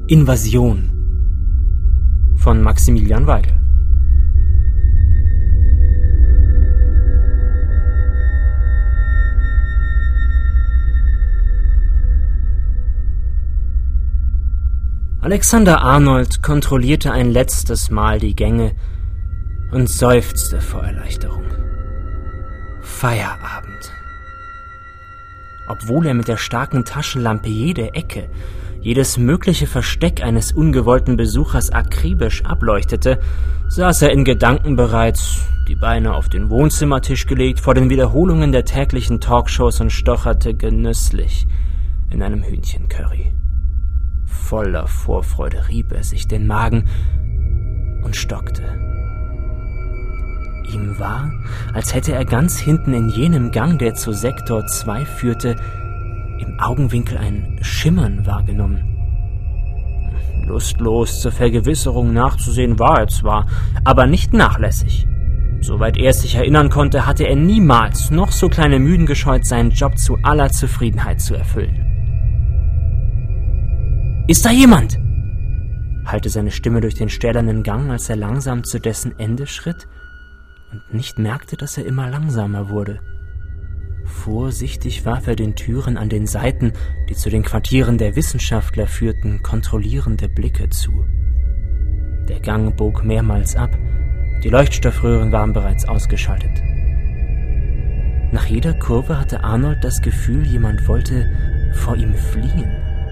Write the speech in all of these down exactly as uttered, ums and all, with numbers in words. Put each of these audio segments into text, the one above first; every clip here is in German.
Invasion von Maximilian Weigel. Alexander Arnold kontrollierte ein letztes Mal die Gänge und seufzte vor Erleichterung. Feierabend. Obwohl er mit der starken Taschenlampe jede Ecke, jedes mögliche Versteck eines ungewollten Besuchers akribisch ableuchtete, saß er in Gedanken bereits, die Beine auf den Wohnzimmertisch gelegt, vor den Wiederholungen der täglichen Talkshows und stocherte genüsslich in einem Hühnchencurry. Voller Vorfreude rieb er sich den Magen und stockte. Ihm war, als hätte er ganz hinten in jenem Gang, der zu Sektor zwei führte, im Augenwinkel ein Schimmern wahrgenommen. Lustlos zur Vergewisserung nachzusehen war er zwar, aber nicht nachlässig. Soweit er sich erinnern konnte, hatte er niemals noch so kleine Mühen gescheut, seinen Job zu aller Zufriedenheit zu erfüllen. »Ist da jemand?« hallte seine Stimme durch den stählernen Gang, als er langsam zu dessen Ende schritt und nicht merkte, dass er immer langsamer wurde. Vorsichtig warf er den Türen an den Seiten, die zu den Quartieren der Wissenschaftler führten, kontrollierende Blicke zu. Der Gang bog mehrmals ab, die Leuchtstoffröhren waren bereits ausgeschaltet. Nach jeder Kurve hatte Arnold das Gefühl, jemand wollte vor ihm fliehen.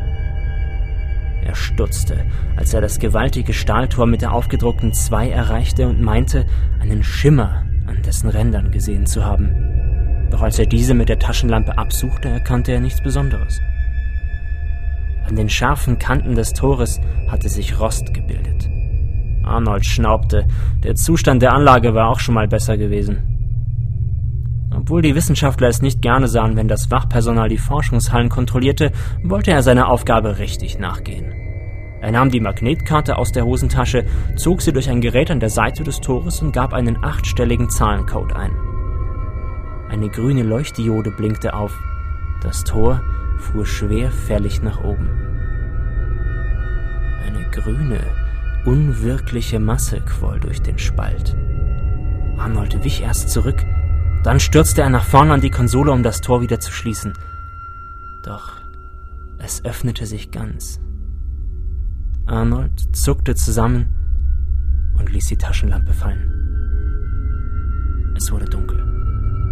Er stutzte, als er das gewaltige Stahltor mit der aufgedruckten zwei erreichte und meinte, einen Schimmer an dessen Rändern gesehen zu haben. Doch als er diese mit der Taschenlampe absuchte, erkannte er nichts Besonderes. An den scharfen Kanten des Tores hatte sich Rost gebildet. Arnold schnaubte, der Zustand der Anlage war auch schon mal besser gewesen. Obwohl die Wissenschaftler es nicht gerne sahen, wenn das Wachpersonal die Forschungshallen kontrollierte, wollte er seiner Aufgabe richtig nachgehen. Er nahm die Magnetkarte aus der Hosentasche, zog sie durch ein Gerät an der Seite des Tores und gab einen achtstelligen Zahlencode ein. Eine grüne Leuchtdiode blinkte auf. Das Tor fuhr schwerfällig nach oben. Eine grüne, unwirkliche Masse quoll durch den Spalt. Arnold wich erst zurück, dann stürzte er nach vorn an die Konsole, um das Tor wieder zu schließen. Doch es öffnete sich ganz. Arnold zuckte zusammen und ließ die Taschenlampe fallen. Es wurde dunkel.